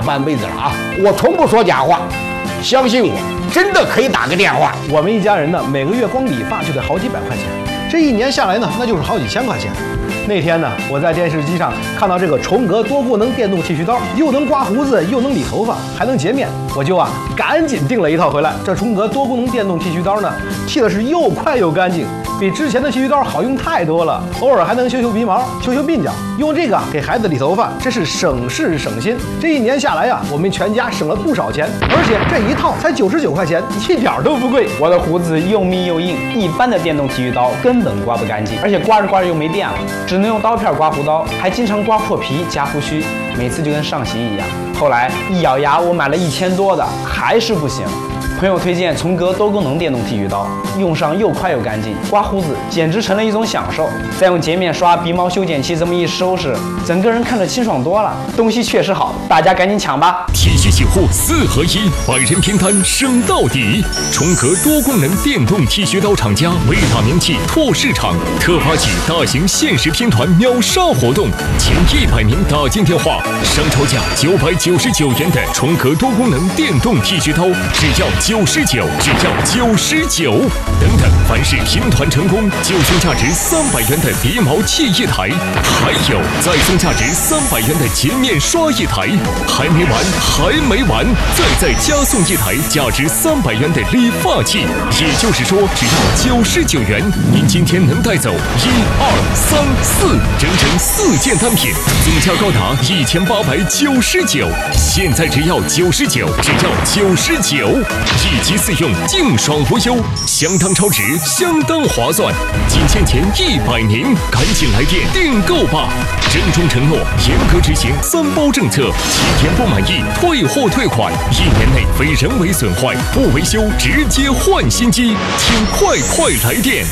大半辈子了啊，我从不说假话，相信我，真的可以打个电话。 我们一家人呢，每个月光理发就得好几百块钱，这一年下来呢，那就是好几千块钱。那天呢，我在电视机上看到这个重格多功能电动剃须刀，又能刮胡子，又能理头发，还能洁面，我就赶紧订了一套回来。这重格多功能电动剃须刀呢，剃的是又快又干净，比之前的剃须刀好用太多了。偶尔还能修鼻毛、修鬓角，用这个给孩子理头发，真是省事省心。这一年下来我们全家省了不少钱，而且这一套才99块钱，一点都不贵。 我的胡子又密又硬，一般的电动剃须刀根本刮不干净，而且刮着刮着又没电了，只能用刀片刮胡刀，还经常刮破皮夹胡须，每次就跟上刑一样。后来一咬牙，我买了1000多的，还是不行。朋友推荐重格多功能电动剃须刀，用上又快又干净，刮胡子简直成了一种享受。再用洁面刷、鼻毛修剪器这么一收拾，整个人看着清爽多了。东西确实好，大家赶紧抢吧！ 剃须洗护4合1，百人拼单省到底。重格多功能电动剃须刀厂家为打名气、拓市场，特发起大型限时拼团秒杀活动，前100名打进电话，上超价999元的重格多功能电动剃须刀，只要99，只要99。等等，凡是拼团成功，就送价值300元的鼻毛器1台，还有再送价值300元的洁面刷1台。还没完，还没完，再加送1台价值300元的理发器。也就是说，只要99元，您今天能带走1、2、3、4，整整4件单品，总价高达1899。现在只要99，只要99。1机4用，净爽无忧，相当超值，相当划算。仅限前100名，赶紧来电订购吧！郑重承诺，严格执行3包政策，7天不满意退货退款，1年内非人为损坏不维修直接换新机，请快来电！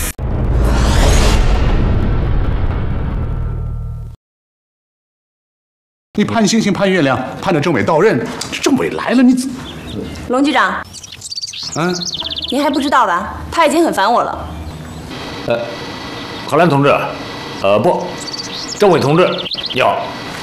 你盼星星盼月亮，盼着政委到任，政委来了，你龙局长，您还不知道吧？他已经很烦我了。 何兰同志，不，政委同志，你好。